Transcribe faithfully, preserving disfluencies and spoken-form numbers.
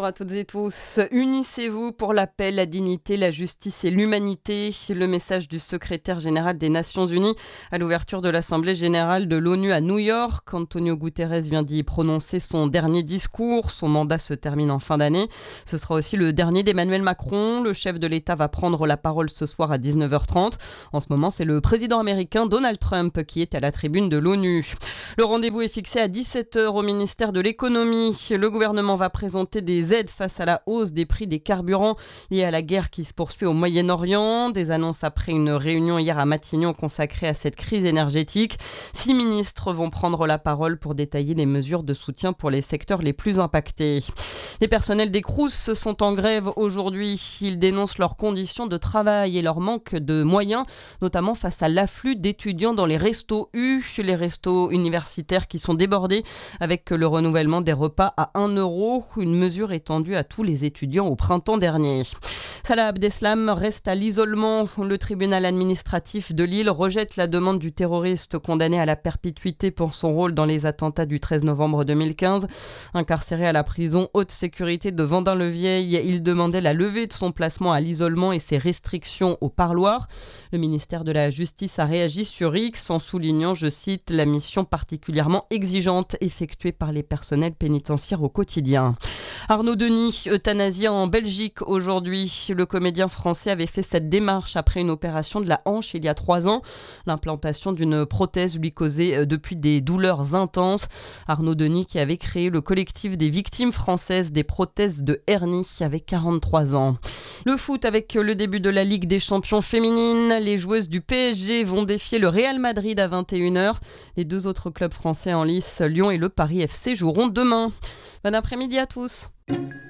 Bonjour à toutes et tous. Unissez-vous pour la paix, la dignité, la justice et l'humanité. Le message du secrétaire général des Nations Unies à l'ouverture de l'Assemblée générale de l'ONU à New York. Antonio Guterres vient d'y prononcer son dernier discours. Son mandat se termine en fin d'année. Ce sera aussi le dernier d'Emmanuel Macron. Le chef de l'État va prendre la parole ce soir à dix-neuf heures trente. En ce moment, c'est le président américain Donald Trump qui est à la tribune de l'ONU. Le rendez-vous est fixé à dix-sept heures au ministère de l'économie. Le gouvernement va présenter des aides face à la hausse des prix des carburants liés à la guerre qui se poursuit au Moyen-Orient. Des annonces après une réunion hier à Matignon consacrée à cette crise énergétique. Six ministres vont prendre la parole pour détailler les mesures de soutien pour les secteurs les plus impactés. Les personnels des Crous sont en grève aujourd'hui. Ils dénoncent leurs conditions de travail et leur manque de moyens, notamment face à l'afflux d'étudiants dans les restos U, les restos universitaires qui sont débordés avec le renouvellement des repas à un euro, une mesure étendue à tous les étudiants au printemps dernier. Salah Abdeslam reste à l'isolement. Le tribunal administratif de Lille rejette la demande du terroriste condamné à la perpétuité pour son rôle dans les attentats du treize novembre deux mille quinze. Incarcéré à la prison haute sécurité de Vendin-le-Vieil, il demandait la levée de son placement à l'isolement et ses restrictions au parloir. Le ministère de la Justice a réagi sur X en soulignant, je cite, la mission particulièrement exigeante effectuée par les personnels pénitentiaires au quotidien. Arnaud Denis, euthanasié en Belgique aujourd'hui. Le comédien français avait fait cette démarche après une opération de la hanche il y a trois ans. L'implantation d'une prothèse lui causait depuis des douleurs intenses. Arnaud Denis qui avait créé le collectif des victimes françaises des prothèses de hernie avait quarante-trois ans. Le foot avec le début de la Ligue des champions féminines. Les joueuses du P S G vont défier le Real Madrid à vingt et une heures. Les deux autres clubs français en lice, Lyon et le Paris F C, joueront demain. Bon après-midi à tous.